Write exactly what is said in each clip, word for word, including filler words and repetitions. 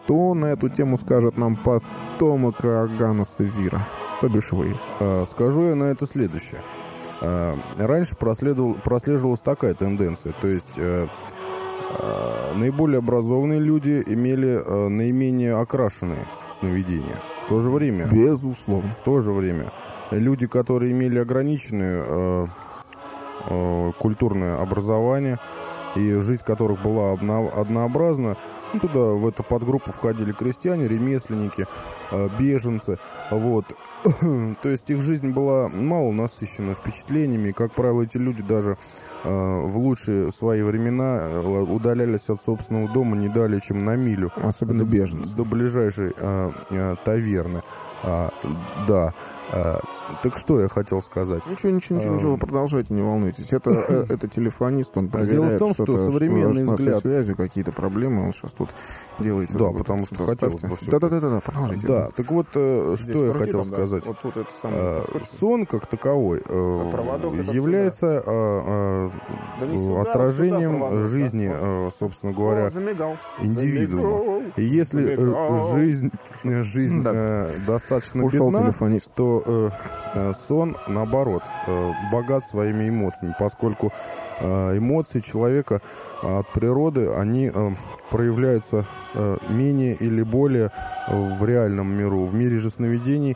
Что на эту тему скажет нам потомок Иоганна Севира, то бишь вы? А, скажу я на это следующее. А, раньше проследовал, прослеживалась такая тенденция, то есть а, а, наиболее образованные люди имели а, наименее окрашенные сновидения. В то же время... Безусловно. В то же время люди, которые имели ограниченное а, а, культурное образование, и жизнь которых была однообразна, ну, туда в эту подгруппу входили крестьяне, ремесленники, беженцы, вот. То есть их жизнь была мало насыщена впечатлениями, и, как правило, эти люди даже в лучшие свои времена удалялись от собственного дома не далее, чем на милю. Особенно беженцы. До ближайшей а, а, таверны. А, да. А, так что я хотел сказать? Ничего, ничего, ничего, ничего, вы продолжайте, не волнуйтесь. Это, это телефонист, он проверяет, дело в том, что современный что взгляд... связи, какие-то проблемы, он сейчас тут делает. Да, потому что хотелось бы все. Да-да-да, продолжайте. Да, так вот, Здесь что я хотел там, сказать. Да. Вот тут это самое. А, сон, как таковой, а является а, а, да сюда, отражением сюда жизни, да. собственно говоря, О, замигал. индивидуума. Замигал. И если замигал. жизнь, жизнь да. достаточно Ушел бедна, телефонист. то сон, наоборот, богат своими эмоциями, поскольку эмоции человека от природы, они проявляются менее или более в реальном миру. В мире же сновидений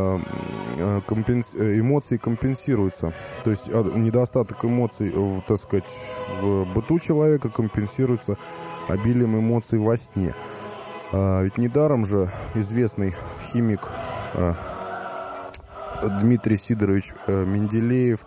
эмоции компенсируются. То есть недостаток эмоций, так сказать, в быту человека компенсируется обилием эмоций во сне. Ведь недаром же известный химик Дмитрий Сидорович Менделеев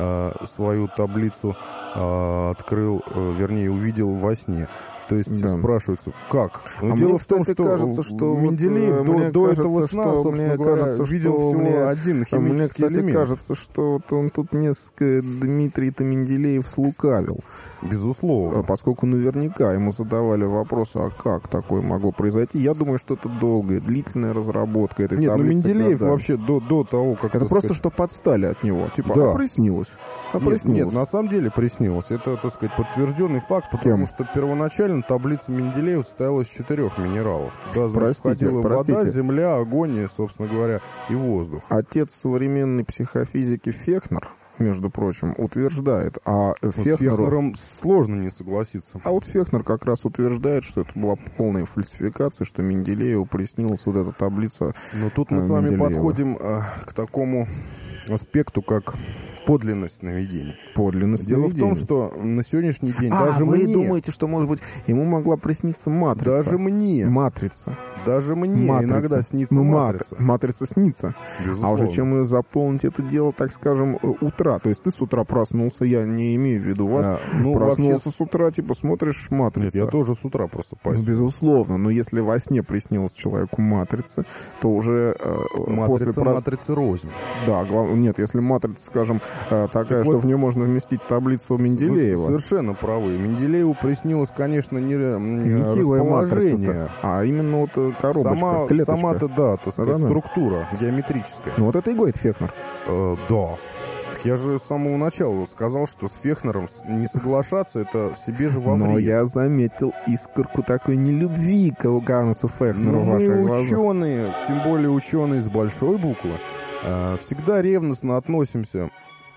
свою таблицу открыл, вернее, увидел во сне. То есть да. спрашивается, как? Но а дело мне, в том, что кажется, что Менделеев вот, до, до кажется, этого сна, что, собственно мне говоря, кажется, видел всего мне, один химический мне, кстати, элемент. кажется, что вот он тут несколько Дмитрий-то Менделеев слукавил. Безусловно. Поскольку наверняка ему задавали вопросы, а как такое могло произойти. Я думаю, что это долгая, длительная разработка этой Нет, таблицы. Нет, ну Менделеев года. вообще до, до того, как... Это просто, сказать... что подстали от него. Типа, да. а приснилось. А нет, приснилось. Нет, на самом деле приснилось. Это, так сказать, подтвержденный факт, потому Кем? что первоначально таблица Менделеева состояла из четырех минералов. Туда, значит, входила вода, земля, огонь и, собственно говоря, и воздух. Отец современной психофизики Фехнер, между прочим, утверждает, а вот Фехнеру... С Фехнером сложно не согласиться. А вот Фехнер как раз утверждает, что это была полная фальсификация, что Менделееву приснилась вот эта таблица. Но тут мы с вами Менделеева. подходим э, к такому аспекту, как подлинность сновидений. Подлинность Дело сновидений. в том, что на сегодняшний день а, даже вы мне... думаете, что, может быть, ему могла присниться матрица? Даже мне. Матрица. Даже мне матрица. иногда снится ну, матрица. Матрица снится. Безусловно. А уже чем ее заполнить, это дело, так скажем, утра. То есть ты с утра проснулся, я не имею в виду вас, а, ну, проснулся вообще... с утра, типа смотришь матрицу. Нет, я тоже с утра просыпаюсь. Ну, безусловно, но если во сне приснилась человеку матрица, то уже э, матрица, после... Матрица рознь. Да, глав... нет, если матрица, скажем, э, такая, так что вот... в нее можно вместить таблицу Менделеева. Вы совершенно правы. Менделееву приснилось, конечно, не, не расположение, а именно вот коробочка, Сама, клеточка. Сама-то, да, так сказать, да, структура геометрическая. Ну вот это и говорит Фехнер. Э, да. Так я же с самого начала сказал, что с Фехнером не соглашаться, это в себе же во вред. Но я заметил искорку такой нелюбви к Иоганнесу Фехнеру ну, в ваших мы глазах. ученые, тем более ученые с большой буквы, э, всегда ревностно относимся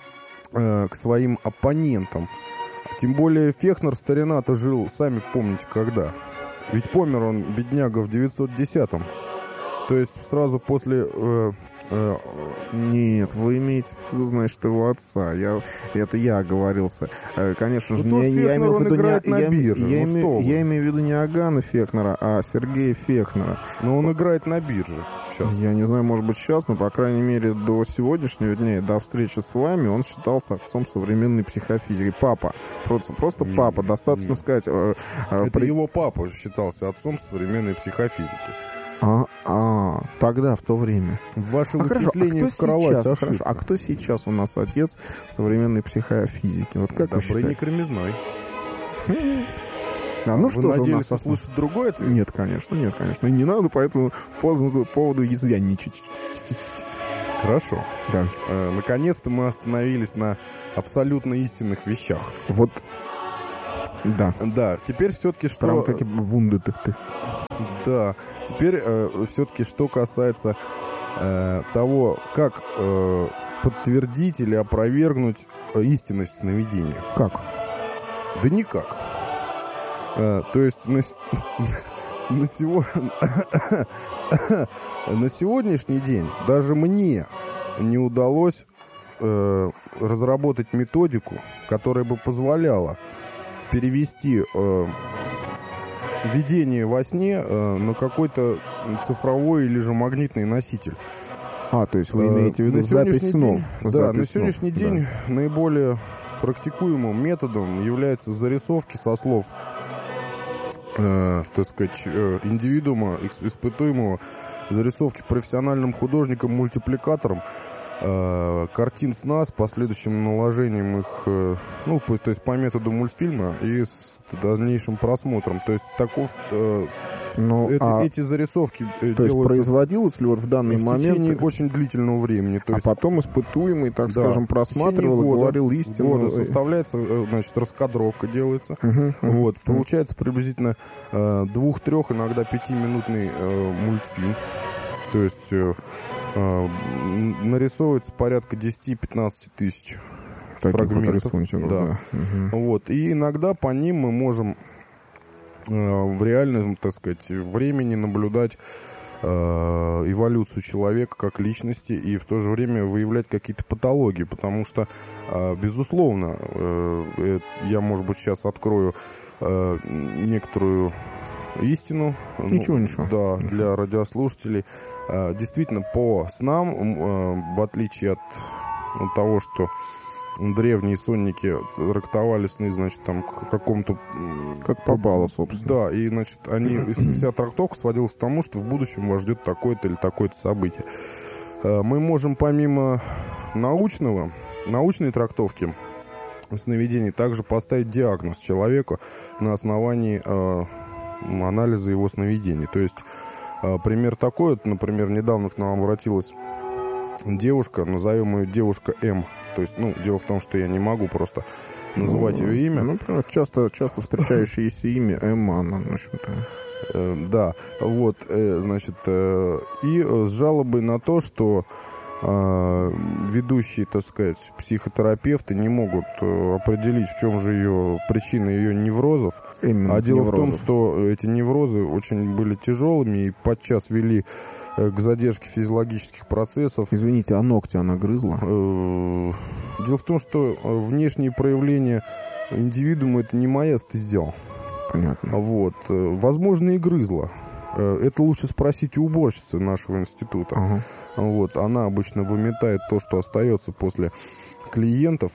э, к своим оппонентам. Тем более Фехнер, старина-то, жил, сами помните, когда. Ведь помер он, бедняга, в девятьсот десятом. То есть сразу после... Э, э, Нет, вы имеете в виду, значит, его отца. Я, это я оговорился. Конечно же, ну, не, я имею в виду не... на я, бирже. Я, ну, име, я имею в виду не Иоганна Фехнера, а Сергея Фехнера. Но он играет на бирже сейчас. Я не знаю, может быть, сейчас, но, по крайней мере, до сегодняшнего дня, до встречи с вами, он считался отцом современной психофизики. Папа. Просто, просто не, папа. Достаточно не. сказать... Э, э, Это при... его папа считался отцом современной психофизики. А, а, тогда, в то время. Ваше а вычисление а в кровать сейчас, ошибка. Хорошо, а кто сейчас у нас отец современной психофизики? Вот как вы считаете? Добрыник Ремезной. А, ну Вы что же у нас услышать другой ответ? Нет, конечно, нет, конечно. И не надо по этому поводу, поводу язвянничать. Хорошо. Да. Э, наконец-то мы остановились на абсолютно истинных вещах. Вот. Да. Да, теперь все-таки что... Прям таки вундетых ты. Да, теперь э, все-таки что касается э, того, как э, подтвердить или опровергнуть э, истинность сновидения. Как? Да никак. Э, то есть на, на, сего... на сегодняшний день даже мне не удалось э, разработать методику, которая бы позволяла перевести э, видение во сне э, на какой-то цифровой или же магнитный носитель. А, то есть вы имеете в виду запись снов? День, да, на сегодняшний снов, день да. наиболее практикуемым методом являются зарисовки со слов, э, так сказать, э, индивидуума, испытуемого, зарисовки профессиональным художником-мультипликатором э, картин сна с последующим наложением их, э, ну, по, то есть по методу мультфильма и с дальнейшим просмотром. То есть таков... Э, Ну, это, а, эти зарисовки то есть производилось ли вот в данный в момент... В течение очень длительного времени. То а есть, потом испытуемый, так да, скажем, просматривал, года, говорил истину. Года составляется, значит, раскадровка делается. Uh-huh, uh-huh, вот, uh-huh. Получается приблизительно э, двух-трех, иногда пятиминутный э, мультфильм. То есть э, э, нарисовывается порядка десять-пятнадцать тысяч фрагментов. Вот да. Да. Uh-huh. Вот, и иногда по ним мы можем в реальном, так сказать, времени наблюдать э, эволюцию человека как личности и в то же время выявлять какие-то патологии, потому что, э, безусловно, э, я, может быть, сейчас открою э, некоторую истину. Ничего, ну, ничего. Да, ничего. Для радиослушателей. Э, действительно, по снам, э, в отличие от, от того, что древние сонники трактовали сны, значит, там, к какому-то... Как попало, собственно. Да, и, значит, они, вся трактовка сводилась к тому, что в будущем вас ждет такое-то или такое-то событие. Мы можем помимо научного, научной трактовки сновидений также поставить диагноз человеку на основании э, анализа его сновидений. То есть, э, пример такой, вот, например, недавно к нам обратилась девушка, назовем ее девушка М. То есть, ну, дело в том, что я не могу просто называть ну, ее имя. Ну, часто, часто встречающееся имя Эмма, она, в общем-то. Э, да, вот, э, значит, э, и с жалобой на то, что э, ведущие, так сказать, психотерапевты не могут э, определить, в чем же ее причина ее неврозов. Именно а дело неврозов. в том, что эти неврозы очень были тяжелыми и подчас вели к задержке физиологических процессов. Извините, а ногти она грызла? Дело в том, что внешние проявления индивидуума — это не моя стезя. Понятно. Вот. Возможно, и грызла. Это лучше спросить у уборщицы нашего института. Ага. Вот. Она обычно выметает то, что остается после клиентов.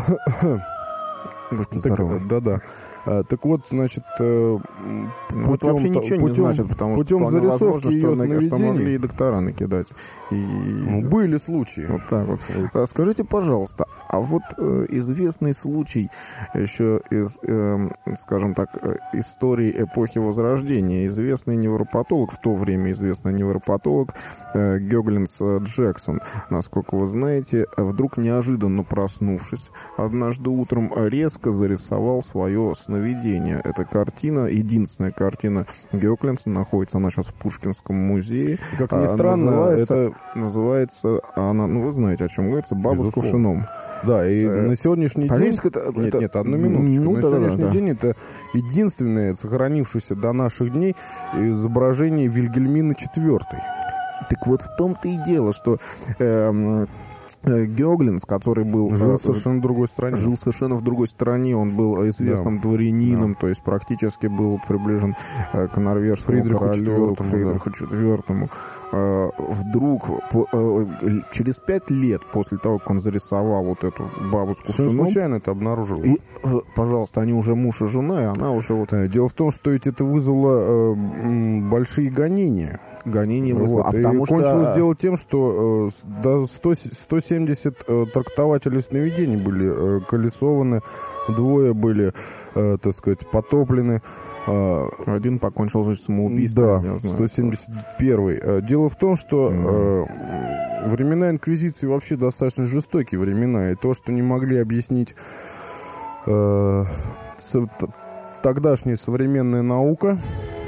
Так, да-да. А, так вот, значит, э, ну, путем, вообще ничего путем, не значит, потому путем что зарисовки возможно, ее что, сновидений... что могли и доктора накидать. И... Ну, были случаи. Вот так вот. А скажите, пожалуйста, а вот э, известный случай еще из, э, скажем так, э, истории эпохи Возрождения, известный невропатолог, в то время известный невропатолог э, Гёгленс Джексон, насколько вы знаете, вдруг неожиданно проснувшись, однажды утром резко зарисовал свое сновидение. Эта картина, единственная картина Гёгленса, находится она сейчас в Пушкинском музее. Как ни странно, называется, это... называется она, ну вы знаете, о чем говорится, «Баба с кувшином». Да, и э, на сегодняшний день... Это, нет, это... нет, одну минуточку. Ну, на да, сегодняшний да, день да. это единственное сохранившееся до наших дней изображение Вильгельмины четвёртой. Так вот в том-то и дело, что... Э, Гёгленс, который был... Жил совершенно в другой стране. Жил совершенно в другой стране. Он был известным да. дворянином, да. то есть практически был приближен э, к норвежскому Фридриху королю, к четвёртому, Фридриху да. четвёртому. Э, вдруг, по, э, через пять лет после того, как он зарисовал вот эту бабу с кувшином... случайно это обнаружил. И, э, пожалуйста, они уже муж и жена, и она уже вот... Дело в том, что ведь это вызвало э, большие гонения. Гонение вызвало. Вот. А потому и кончилось что... дело тем, что э, до сто семьдесят э, трактователей сновидений были э, колесованы, двое были, э, так сказать, потоплены. Э, Один покончил жизнь самоубийством. Да, сто семьдесят первый. Э, дело в том, что э, времена инквизиции вообще достаточно жестокие времена, и то, что не могли объяснить э, со, тогдашняя современная наука,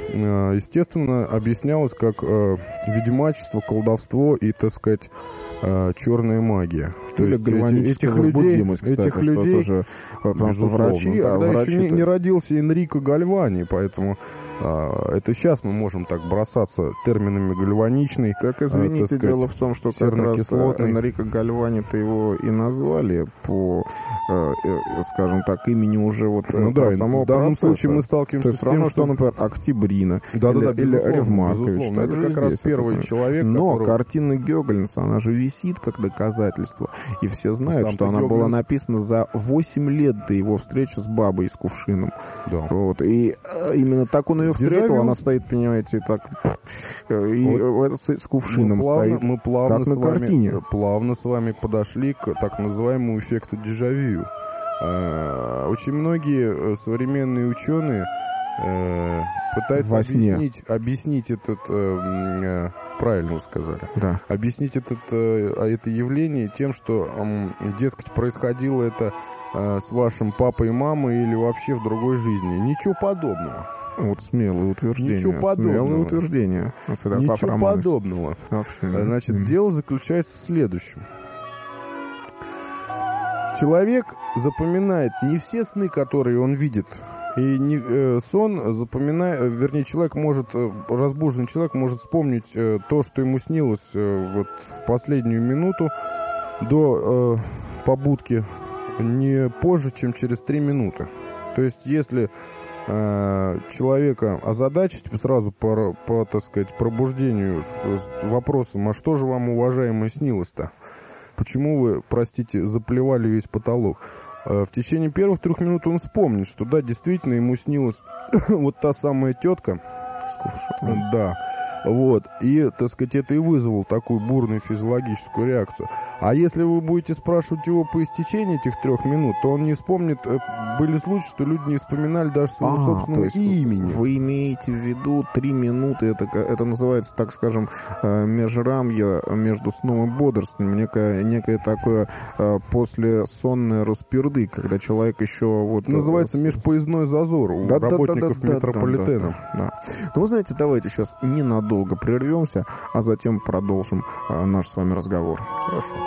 естественно, объяснялось как ведьмачество, колдовство и, так сказать, черная магия. То Или есть гальваническая возбудимость, кстати, этих людей, тоже, потому что врачи, а тогда врачи еще не, не родился Энрико Гальвани, поэтому а, это сейчас мы можем так бросаться терминами гальваничный. Так, извините, а, так дело сказать, в том, что как раз Энрико Гальвани-то его и назвали по, э, э, скажем так, имени уже вот ну, да, самого в данном процесса. случае мы сталкиваемся с тем, что, что, например, Октябрина да, или, да, да, или безусловно, Ревмакович. безусловно. Это как раз первый это, человек, Но который... картина Гёгельса, она же висит как доказательство. И все знают, Сам что она Гёгельс... была написана за восемь лет до его встречи с бабой с кувшином. Да. Вот. И э, именно так он ее встретил. Дежавю. Она стоит, понимаете, так... И вот. с, с кувшином мы плавно, стоит, мы плавно как на с вами, картине. Плавно с вами подошли к так называемому эффекту дежавю. А, очень многие современные ученые э, пытаются объяснить, объяснить этот... Э, правильно вы сказали. Да. Объяснить этот, э, это явление тем, что, э, дескать, происходило это э, с вашим папой и мамой или вообще в другой жизни. Ничего подобного. Вот смелое утверждение. Ничего подобного. Смелое утверждение. Ничего подобного. Вообще. Значит, mm. дело заключается в следующем. Человек запоминает не все сны, которые он видит. И не, э, сон запоминает, вернее, человек может, э, разбуженный человек может вспомнить э, то, что ему снилось э, вот в последнюю минуту до э, побудки не позже, чем через три минуты. То есть, если э, человека озадачить сразу по, по, так сказать, пробуждению вопросом, а что же вам, уважаемый, снилось-то? Почему вы, простите, заплевали весь потолок? В течение первых трех минут он вспомнит, что да, действительно ему снилась вот та самая тетка. Да. Вот. И, так сказать, это и вызвало такую бурную физиологическую реакцию. А если вы будете спрашивать его по истечении этих трех минут, то он не вспомнит. Были случаи, что люди не вспоминали даже своего а, собственного имени. Вы имеете в виду три минуты, это, это называется, так скажем, межрамье между сном и бодрствованием, некое, некое такое послесонное распирды, когда человек еще... вот называется с... межпоездной зазор у да, работников да, да, да, метрополитена. Да, да, да. Ну, вы знаете, давайте сейчас ненадолго прервемся, а затем продолжим наш с вами разговор. Хорошо.